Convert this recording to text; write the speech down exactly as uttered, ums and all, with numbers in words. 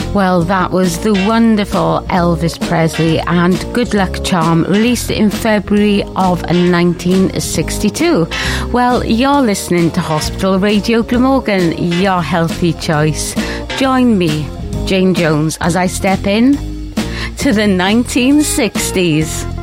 Well, that was the wonderful Elvis Presley and Good Luck Charm, released in February of nineteen sixty-two. Well, you're listening to Hospital Radio Glamorgan, your healthy choice. Join me, Jane Jones, as I step in to the nineteen sixties.